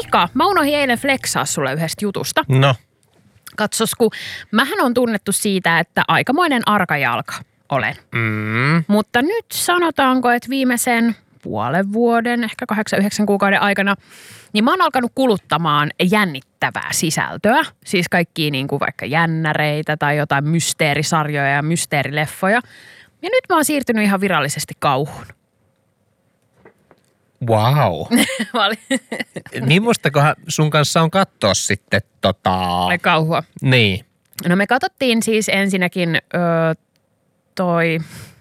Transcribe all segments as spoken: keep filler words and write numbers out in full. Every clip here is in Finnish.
Mika, mä unohdin eilen flexaa sulle yhdestä jutusta. No. Katsos, kun mähän on tunnettu siitä, että aikamoinen arkajalka olen. Mm. Mutta nyt sanotaanko, että viimeisen puolen vuoden, ehkä kahdeksan, yhdeksän kuukauden aikana, niin mä oon alkanut kuluttamaan jännittävää sisältöä. Siis kaikkia niin kuin vaikka jännäreitä tai jotain mysteerisarjoja ja mysteerileffoja. Ja nyt mä oon siirtynyt ihan virallisesti kauhuun. Wow. Millastakohan sun kanssa on katsoa sitten tota... kauhua. Niin. No me katsottiin siis ensinnäkin ö, toi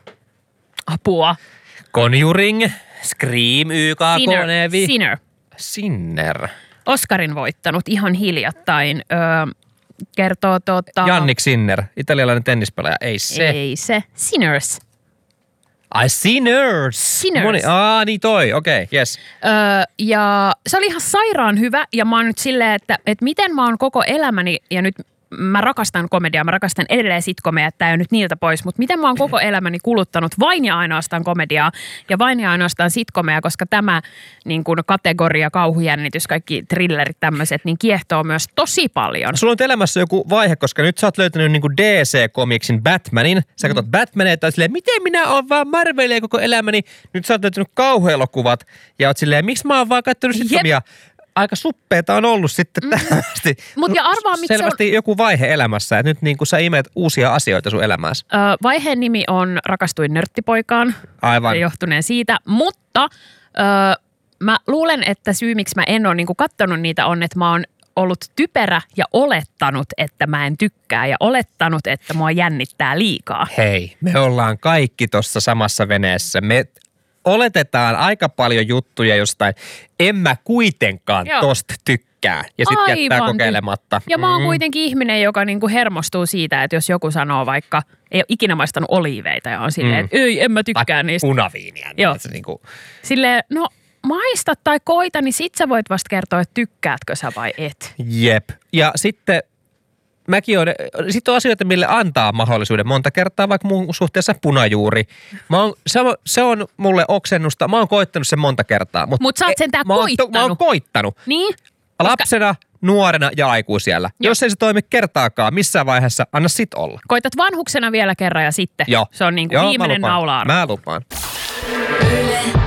apua. Conjuring, Scream, Y K K, Sinner. Nevi. Sinner. Sinner. Oscarin voittanut ihan hiljattain. Ö, kertoo tota... Jannik Sinner, italialainen tennispelaaja. Ei se. Ei se. Sinners. Ai Sinners. Sinners. Moni, aa niin toi, okei, okay, yes. Öö, ja se oli ihan sairaan hyvä ja mä oon nyt silleen, että, että miten mä oon koko elämäni ja nyt mä rakastan komediaa, mä rakastan edelleen sitcomeja, että tää ei ole nyt niiltä pois, mutta miten mä oon koko elämäni kuluttanut vain ja ainoastaan komediaa ja vain ja ainoastaan sitcomeja, koska tämä niin kuin kategoria, kauhujännitys, kaikki thrillerit tämmöiset, niin kiehtoo myös tosi paljon. Sulla on elämässä joku vaihe, koska nyt sä oot löytänyt niin kuin D C-komiksin Batmanin. Sä katsot mm. Batmania ja silleen, miten minä oon vaan Marvelia koko elämäni. Nyt sä oot löytänyt kauhuelokuvat ja oot silleen, miksi mä oon vaan katsonut sitcomia. Aika suppeeta on ollut sitten mm. tähän asti. Mut ja arvaa, miksi selvästi on... joku vaihe elämässä, että nyt niin kuin sä imet uusia asioita sun elämässä. Ö, vaiheen nimi on Rakastuin nörttipoikaan. Aivan. Johtuneen siitä, mutta ö, mä luulen, että syy miksi mä en ole niin kuin kattonut niitä on, että mä oon ollut typerä ja olettanut, että mä en tykkää ja olettanut, että mua jännittää liikaa. Hei, me ollaan kaikki tuossa samassa veneessä. Me oletetaan aika paljon juttuja jostain, en mä kuitenkaan Joo. tosta tykkää. Ja sitten jättää kokeilematta. Ja mä oon mm. kuitenkin ihminen, joka niinku hermostuu siitä, että jos joku sanoo vaikka, ei ole ikinä maistanut oliiveita ja on silleen, mm. että ei, en mä tykkää tai niistä. Punaviiniä. Joo. Se niinku... Silleen, no maista tai koita, niin sit sä voit vasta kertoa, että tykkäätkö sä vai et. Jep. Ja sitten... Mäkin on, sitten on asioita, mille antaa mahdollisuuden monta kertaa, vaikka mun suhteessa punajuuri. Mä oon, se, on, se on mulle oksennusta, mä oon koittanut sen monta kertaa. Mutta Mut sä oot sentään mä oon, koittanut. Mä oon koittanut. Niin? Lapsena, nuorena ja aikuisiellä. Joo. Jos ei se toimi kertaakaan missään vaiheessa, anna sit olla. Koitat vanhuksena vielä kerran ja sitten. Joo. Se on niin kuin Joo, viimeinen naula-arvo. Mä lupaan.